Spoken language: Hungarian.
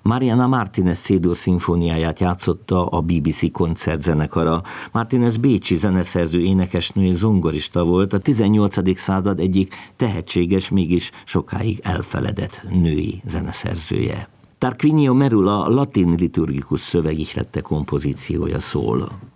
Mariana Martínez C-dur szimfóniáját játszotta a BBC koncertzenekara. Martínez bécsi zeneszerző, énekesnő és zongorista volt, a 18. század egyik tehetséges, mégis sokáig elfeledett női zeneszerzője. Tarquinio Merula latin liturgikus szövegihlette kompozíciója szól.